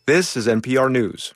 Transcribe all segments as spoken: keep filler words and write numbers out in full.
This is N P R News.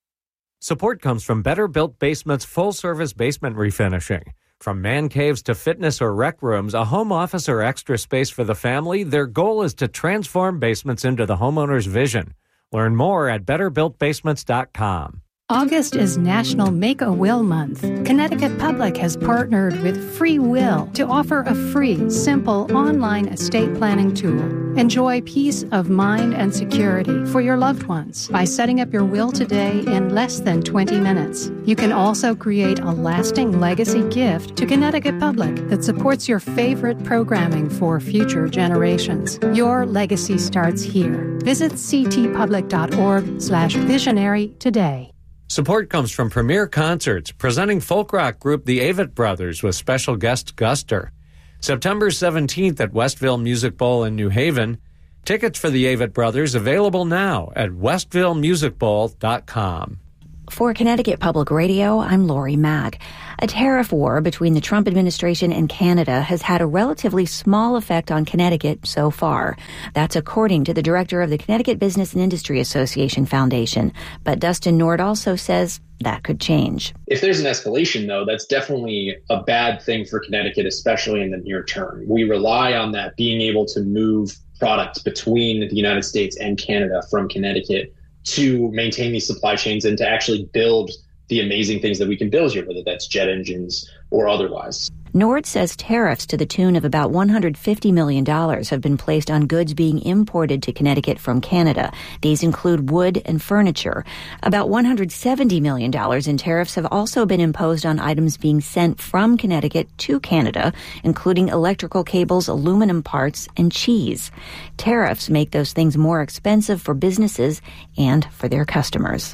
Support comes from Better Built Basement's full-service basement refinishing. From man caves to fitness or rec rooms, a home office or extra space for the family, their goal is to transform basements into the homeowner's vision. Learn more at better built basements dot com. August is National Make-A-Will Month. Connecticut Public has partnered with Free Will to offer a free, simple online estate planning tool. Enjoy peace of mind and security for your loved ones by setting up your will today in less than twenty minutes. You can also create a lasting legacy gift to Connecticut Public that supports your favorite programming for future generations. Your legacy starts here. Visit ctpublic.org slash visionary today. Support comes from Premier Concerts, presenting folk rock group the Avett Brothers with special guest Guster. September seventeenth at Westville Music Bowl in New Haven. Tickets for the Avett Brothers available now at westville music bowl dot com. For Connecticut Public Radio, I'm Lori Mack. A tariff war between the Trump administration and Canada has had a relatively small effect on Connecticut so far. That's according to the director of the Connecticut Business and Industry Association Foundation. But Dustin Nord also says that could change. If there's an escalation, though, that's definitely a bad thing for Connecticut, especially in the near term. We rely on that being able to move products between the United States and Canada from Connecticut to maintain these supply chains and to actually build the amazing things that we can build here, whether that's jet engines or otherwise. Nord says tariffs to the tune of about one hundred fifty million dollars have been placed on goods being imported to Connecticut from Canada. These include wood and furniture. About one hundred seventy million dollars in tariffs have also been imposed on items being sent from Connecticut to Canada, including electrical cables, aluminum parts, and cheese. Tariffs make those things more expensive for businesses and for their customers.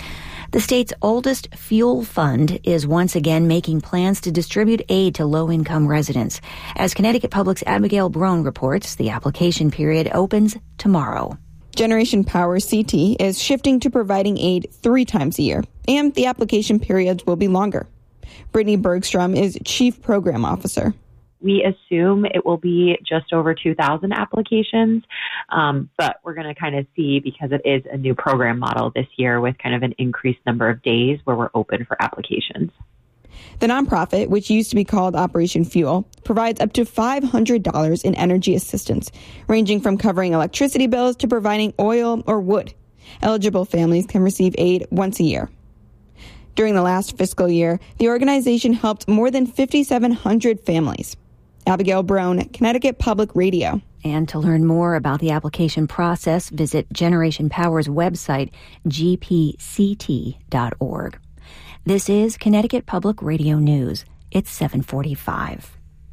The state's oldest fuel fund is once again making plans to distribute aid to low-income residents. As Connecticut Public's Abigail Brown reports, the application period opens tomorrow. Generation Power C T is shifting to providing aid three times a year, and the application periods will be longer. Brittany Bergstrom is Chief Program Officer. We assume it will be just over two thousand applications, um, but we're going to kind of see, because it is a new program model this year with kind of an increased number of days where we're open for applications. The nonprofit, which used to be called Operation Fuel, provides up to five hundred dollars in energy assistance, ranging from covering electricity bills to providing oil or wood. Eligible families can receive aid once a year. During the last fiscal year, the organization helped more than five thousand seven hundred families. Abigail Brown, Connecticut Public Radio. And to learn more about the application process, visit Generation Power's website, g p c t dot org. This is Connecticut Public Radio News. It's seven forty-five.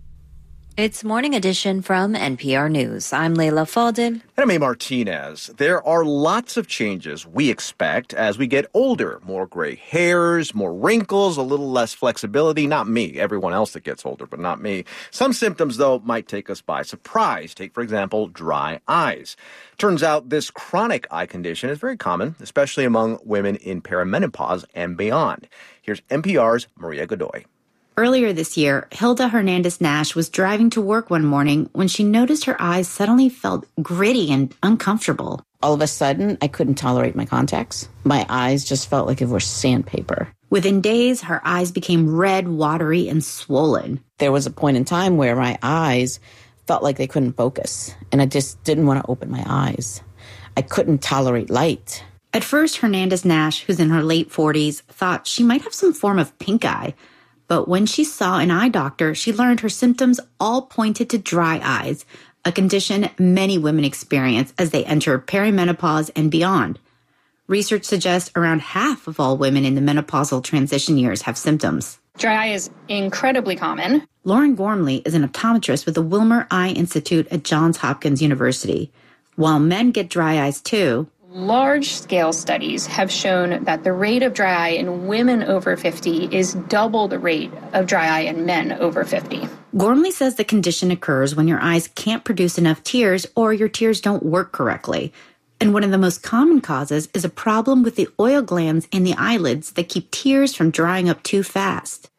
It's Morning Edition from N P R News. I'm Leila Fadel. And I'm A. Martinez. There are lots of changes we expect as we get older. More gray hairs, more wrinkles, a little less flexibility. Not me, everyone else that gets older, but not me. Some symptoms, though, might take us by surprise. Take, for example, dry eyes. Turns out this chronic eye condition is very common, especially among women in perimenopause and beyond. Here's N P R's Maria Godoy. Earlier this year, Hilda Hernandez-Nash was driving to work one morning when she noticed her eyes suddenly felt gritty and uncomfortable. All of a sudden, I couldn't tolerate my contacts. My eyes just felt like it were sandpaper. Within days, her eyes became red, watery, and swollen. There was a point in time where my eyes felt like they couldn't focus, and I just didn't want to open my eyes. I couldn't tolerate light. At first, Hernandez-Nash, who's in her late forties, thought she might have some form of pink eye. But when she saw an eye doctor, she learned her symptoms all pointed to dry eyes, a condition many women experience as they enter perimenopause and beyond. Research suggests around half of all women in the menopausal transition years have symptoms. Dry eye is incredibly common. Lauren Gormley is an optometrist with the Wilmer Eye Institute at Johns Hopkins University. While men get dry eyes too, large-scale studies have shown that the rate of dry eye in women over fifty is double the rate of dry eye in men over fifty. Gormley says the condition occurs when your eyes can't produce enough tears or your tears don't work correctly. And one of the most common causes is a problem with the oil glands in the eyelids that keep tears from drying up too fast.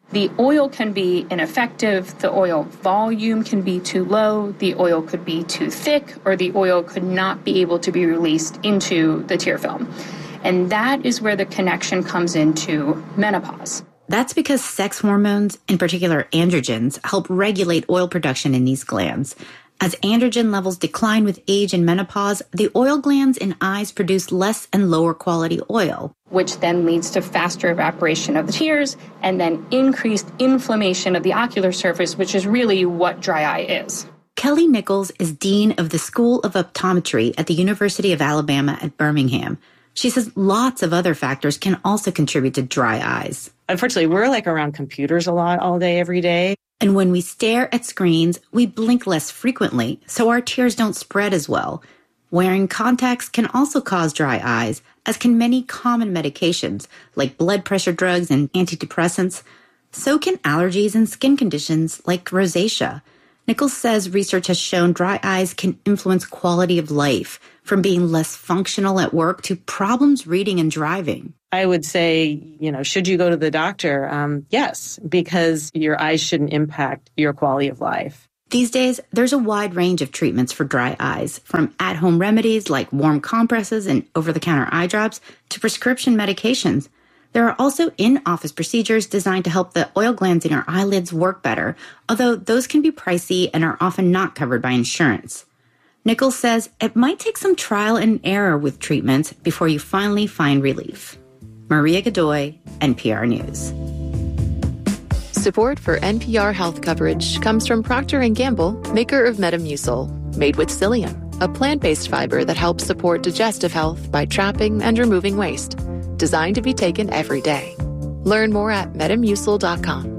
The oil can be ineffective, the oil volume can be too low, the oil could be too thick, or the oil could not be able to be released into the tear film. And that is where the connection comes into menopause. That's because sex hormones, in particular androgens, help regulate oil production in these glands. As androgen levels decline with age and menopause, the oil glands in eyes produce less and lower quality oil, which then leads to faster evaporation of the tears and then increased inflammation of the ocular surface, which is really what dry eye is. Kelly Nichols is Dean of the School of Optometry at the University of Alabama at Birmingham. She says lots of other factors can also contribute to dry eyes. Unfortunately, we're like around computers a lot all day, every day. And when we stare at screens, we blink less frequently, so our tears don't spread as well. Wearing contacts can also cause dry eyes, as can many common medications, like blood pressure drugs and antidepressants. So can allergies and skin conditions like rosacea. Nichols says research has shown dry eyes can influence quality of life, from being less functional at work to problems reading and driving. I would say, you know, should you go to the doctor? Um, yes, because your eyes shouldn't impact your quality of life. These days, there's a wide range of treatments for dry eyes, from at-home remedies like warm compresses and over-the-counter eye drops to prescription medications. There are also in-office procedures designed to help the oil glands in our eyelids work better, although those can be pricey and are often not covered by insurance. Nichols says it might take some trial and error with treatments before you finally find relief. Maria Godoy, N P R News. Support for N P R health coverage comes from Procter and Gamble, maker of Metamucil, made with psyllium, a plant-based fiber that helps support digestive health by trapping and removing waste. Designed to be taken every day. Learn more at metamucil dot com.